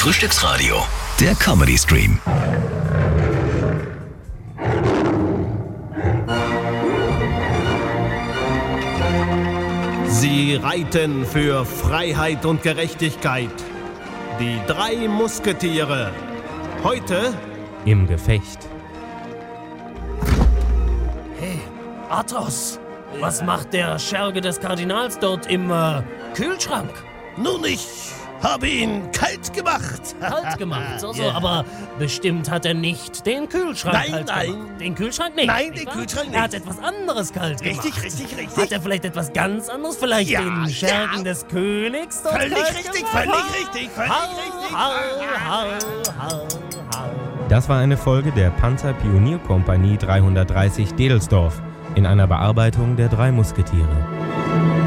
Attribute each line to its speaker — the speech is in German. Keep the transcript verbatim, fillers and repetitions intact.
Speaker 1: Frühstücksradio, der Comedy Stream.
Speaker 2: Sie reiten für Freiheit und Gerechtigkeit. Die drei Musketiere. Heute
Speaker 3: im Gefecht.
Speaker 4: Hey, Athos, was macht der Scherge des Kardinals dort im äh, Kühlschrank?
Speaker 5: Nun, ich habe ihn kalt gemacht.
Speaker 4: Kalt gemacht, so, so, aber bestimmt hat er nicht den Kühlschrank
Speaker 5: Nein,
Speaker 4: kalt
Speaker 5: nein.
Speaker 4: gemacht. Den Kühlschrank nicht?
Speaker 5: Nein,
Speaker 4: nicht
Speaker 5: den
Speaker 4: wahr?
Speaker 5: Kühlschrank nicht.
Speaker 4: Er hat etwas anderes kalt gemacht.
Speaker 5: Richtig, richtig, richtig.
Speaker 4: Hat er vielleicht etwas ganz anderes? Vielleicht
Speaker 5: Ja,
Speaker 4: den Schergen
Speaker 5: ja.
Speaker 4: des Königs dort
Speaker 5: Völlig
Speaker 4: kalt
Speaker 5: richtig,
Speaker 4: gemacht?
Speaker 5: völlig richtig, völlig
Speaker 4: Hau,
Speaker 5: richtig.
Speaker 4: hau, hau, hau, hau.
Speaker 3: Das war eine Folge der Panzerpionierkompanie dreihundertdreißig Dedelsdorf in einer Bearbeitung der drei Musketiere.